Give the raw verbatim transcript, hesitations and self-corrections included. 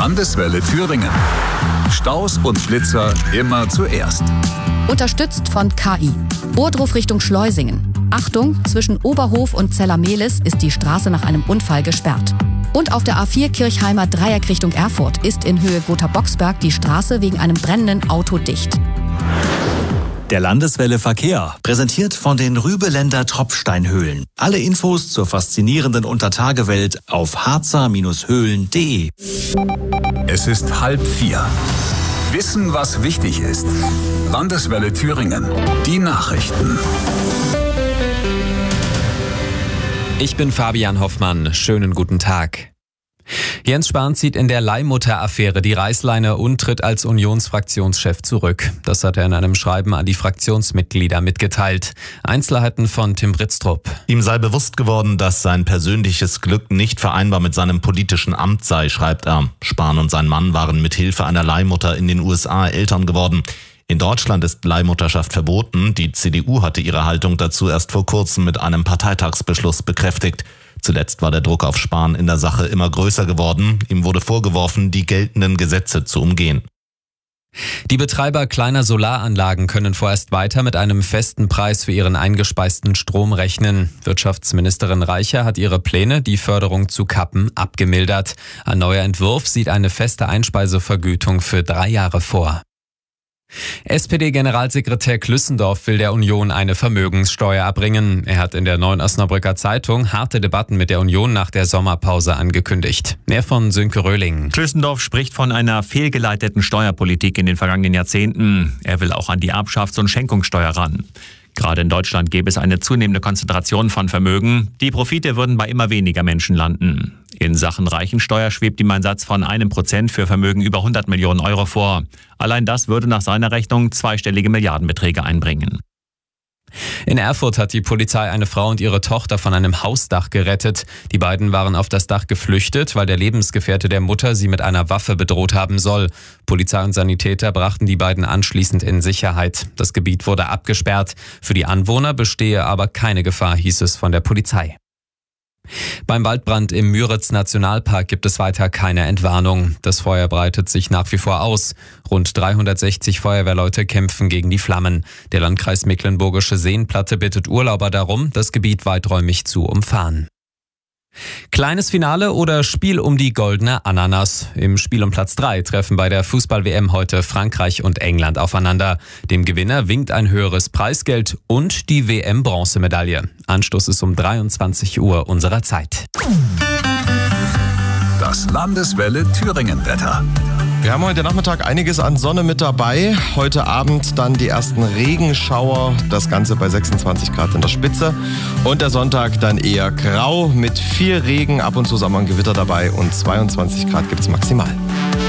Landeswelle Thüringen. Staus und Blitzer immer zuerst. Unterstützt von K I. Ohrdruf Richtung Schleusingen. Achtung, zwischen Oberhof und Zellermehlis ist die Straße nach einem Unfall gesperrt. Und auf der A vier Kirchheimer Dreieck Richtung Erfurt ist in Höhe Gotha-Boxberg die Straße wegen einem brennenden Auto dicht. Der Landeswelle Verkehr, präsentiert von den Rübeländer Tropfsteinhöhlen. Alle Infos zur faszinierenden Untertagewelt auf harzer Bindestrich höhlen punkt de. Es ist halb vier. Wissen, was wichtig ist. Landeswelle Thüringen. Die Nachrichten. Ich bin Fabian Hoffmann. Schönen guten Tag. Jens Spahn zieht in der Leihmutter-Affäre die Reißleine und tritt als Unionsfraktionschef zurück. Das hat er in einem Schreiben an die Fraktionsmitglieder mitgeteilt. Einzelheiten von Tim Britztrup. Ihm sei bewusst geworden, dass sein persönliches Glück nicht vereinbar mit seinem politischen Amt sei, schreibt er. Spahn und sein Mann waren mit Hilfe einer Leihmutter in den U S A Eltern geworden. In Deutschland ist Leihmutterschaft verboten. Die C D U hatte ihre Haltung dazu erst vor kurzem mit einem Parteitagsbeschluss bekräftigt. Zuletzt war der Druck auf Spahn in der Sache immer größer geworden. Ihm wurde vorgeworfen, die geltenden Gesetze zu umgehen. Die Betreiber kleiner Solaranlagen können vorerst weiter mit einem festen Preis für ihren eingespeisten Strom rechnen. Wirtschaftsministerin Reicher hat ihre Pläne, die Förderung zu kappen, abgemildert. Ein neuer Entwurf sieht eine feste Einspeisevergütung für drei Jahre vor. S P D-Generalsekretär Klüssendorf will der Union eine Vermögenssteuer erbringen. Er hat in der Neuen Osnabrücker Zeitung harte Debatten mit der Union nach der Sommerpause angekündigt. Mehr von Sönke Röhling. Klüssendorf spricht von einer fehlgeleiteten Steuerpolitik in den vergangenen Jahrzehnten. Er will auch an die Erbschafts- und Schenkungssteuer ran. Gerade in Deutschland gäbe es eine zunehmende Konzentration von Vermögen. Die Profite würden bei immer weniger Menschen landen. In Sachen Reichensteuer schwebt ihm ein Satz von einem Prozent für Vermögen über hundert Millionen Euro vor. Allein das würde nach seiner Rechnung zweistellige Milliardenbeträge einbringen. In Erfurt hat die Polizei eine Frau und ihre Tochter von einem Hausdach gerettet. Die beiden waren auf das Dach geflüchtet, weil der Lebensgefährte der Mutter sie mit einer Waffe bedroht haben soll. Polizei und Sanitäter brachten die beiden anschließend in Sicherheit. Das Gebiet wurde abgesperrt. Für die Anwohner bestehe aber keine Gefahr, hieß es von der Polizei. Beim Waldbrand im Müritz-Nationalpark gibt es weiter keine Entwarnung. Das Feuer breitet sich nach wie vor aus. Rund dreihundertsechzig Feuerwehrleute kämpfen gegen die Flammen. Der Landkreis Mecklenburgische Seenplatte bittet Urlauber darum, das Gebiet weiträumig zu umfahren. Kleines Finale oder Spiel um die goldene Ananas. Im Spiel um Platz drei treffen bei der Fußball-W M heute Frankreich und England aufeinander. Dem Gewinner winkt ein höheres Preisgeld und die W M-Bronzemedaille. Anstoß ist um dreiundzwanzig Uhr unserer Zeit. Das Landeswelle Thüringen-Wetter. Wir haben heute Nachmittag einiges an Sonne mit dabei. Heute Abend dann die ersten Regenschauer. Das Ganze bei sechsundzwanzig Grad in der Spitze. Und der Sonntag dann eher grau mit viel Regen, ab und zu Sommer und Gewitter dabei. Und zweiundzwanzig Grad gibt es maximal.